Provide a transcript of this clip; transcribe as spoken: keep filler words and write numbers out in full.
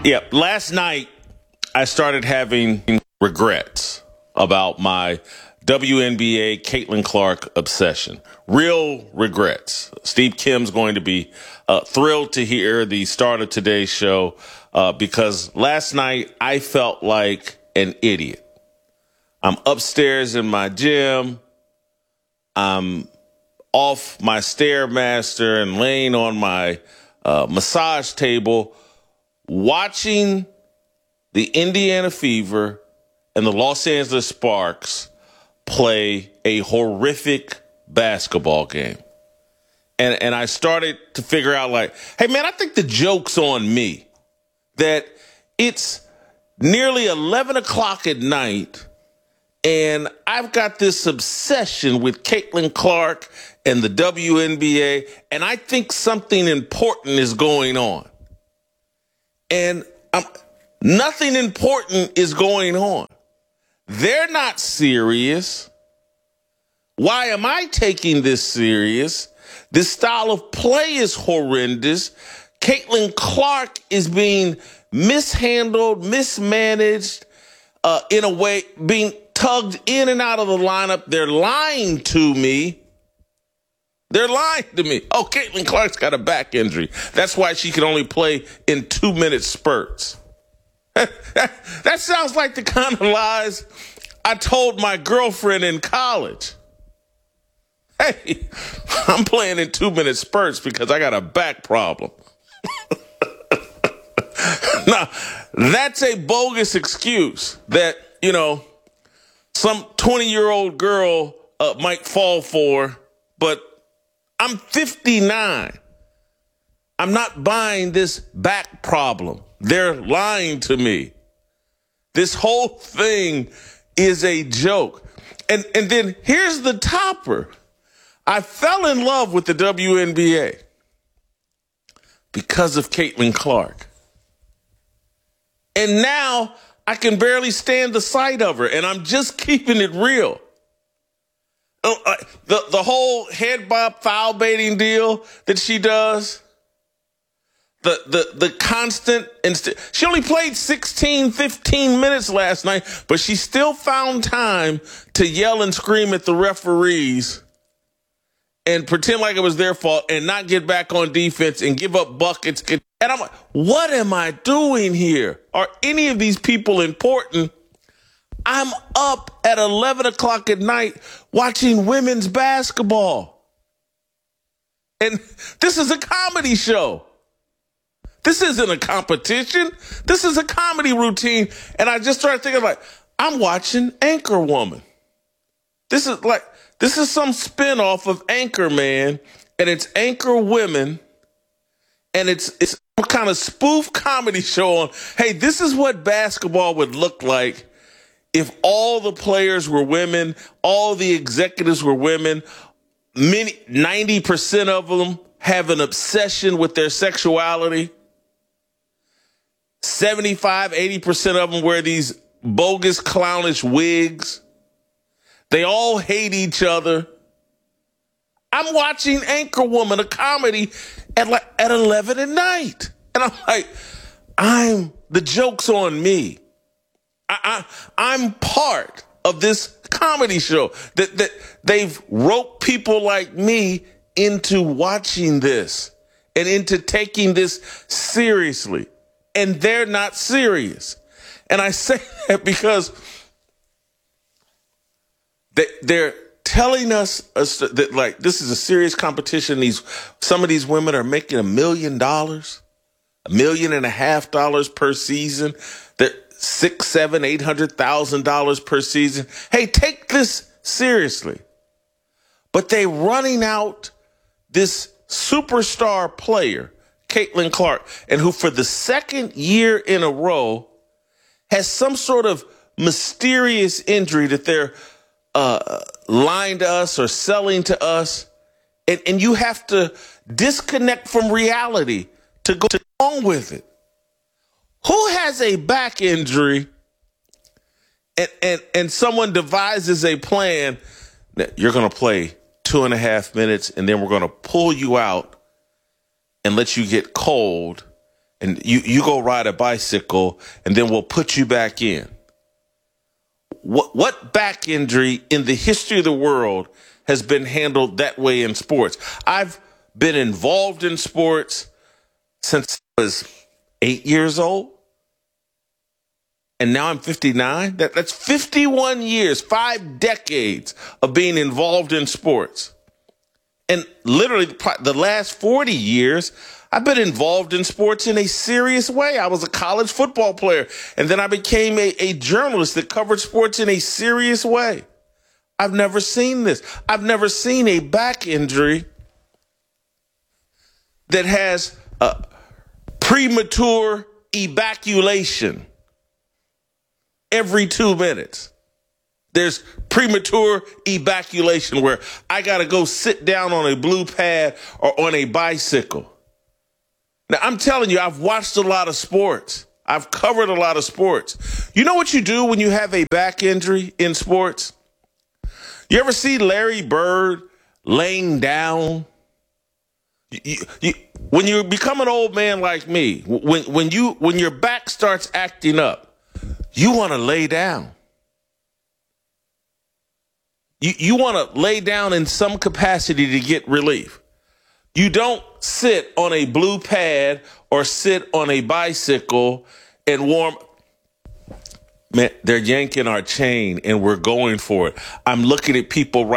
Yeah, last night I started having regrets about my W N B A Caitlin Clark obsession. Real regrets. Steve Kim's going to be uh, thrilled to hear the start of today's show uh, because last night I felt like an idiot. I'm upstairs in my gym. I'm off my Stairmaster and laying on my uh, massage table watching the Indiana Fever and the Los Angeles Sparks play a horrific basketball game. And and I started to figure out, like, hey, man, I think the joke's on me that it's nearly eleven o'clock at night and I've got this obsession with Caitlin Clark and the W N B A, and I think something important is going on. And um, nothing important is going on. They're not serious. Why am I taking this serious? This style of play is horrendous. Caitlin Clark is being mishandled, mismanaged, uh, in a way, being tugged in and out of the lineup. They're lying to me. They're lying to me. Oh, Caitlin Clark's got a back injury. That's why she can only play in two-minute spurts. That sounds like the kind of lies I told my girlfriend in college. Hey, I'm playing in two-minute spurts because I got a back problem. Now, that's a bogus excuse that, you know, some twenty-year-old girl uh, might fall for, but I'm fifty-nine. I'm not buying this back problem. They're lying to me. This whole thing is a joke. And and then here's the topper. I fell in love with the W N B A because of Caitlin Clark. And now I can barely stand the sight of her, and I'm just keeping it real. The, the whole head bop foul baiting deal that she does, the the the constant, inst- she only played sixteen, fifteen minutes last night, but she still found time to yell and scream at the referees and pretend like it was their fault and not get back on defense and give up buckets. And I'm like, what am I doing here? Are any of these people important? I'm up at eleven o'clock at night watching women's basketball. And this is a comedy show. This isn't a competition. This is a comedy routine. And I just started thinking, like, I'm watching Anchorwoman. This is like, this is some spinoff of Anchorman, and it's Anchor Women, and it's it's some kind of spoof comedy show on, hey, this is what basketball would look like if all the players were women, all the executives were women. Many, ninety percent of them have an obsession with their sexuality. seventy-five, eighty percent of them wear these bogus clownish wigs. They all hate each other. I'm watching Anchorwoman, a comedy, at like at eleven at night. And I'm like, I'm, the joke's on me. I, I, I'm part of this comedy show that, that they've roped people like me into watching this and into taking this seriously. And they're not serious. And I say that because they, they're telling us that, like, this is a serious competition. These, some of these women are making a million dollars, a million and a half dollars per season. They're six, seven, eight hundred thousand dollars per season. Hey, take this seriously. But they running out this superstar player, Caitlin Clark, and who for the second year in a row has some sort of mysterious injury that they're uh, lying to us or selling to us. And, and you have to disconnect from reality to go along with it. Who has a back injury and, and, and someone devises a plan that you're going to play two and a half minutes and then we're going to pull you out and let you get cold and you, you go ride a bicycle, and then we'll put you back in. What, what back injury in the history of the world has been handled that way in sports? I've been involved in sports since I was eight years old. And now I'm fifty-nine. That, that's fifty-one years, five decades of being involved in sports. And literally the last forty years, I've been involved in sports in a serious way. I was a college football player, and then I became a, a journalist that covered sports in a serious way. I've never seen this. I've never seen a back injury that has a premature evacuation every two minutes. There's premature evacuation where I got to go sit down on a blue pad or on a bicycle. Now, I'm telling you, I've watched a lot of sports. I've covered a lot of sports. You know what you do when you have a back injury in sports? You ever see Larry Bird laying down? You, you, you, when you become an old man like me, when, when, you, when your back starts acting up, you want to lay down. You, you want to lay down in some capacity to get relief. You don't sit on a blue pad or sit on a bicycle and warm. Man, they're yanking our chain and we're going for it. I'm looking at people right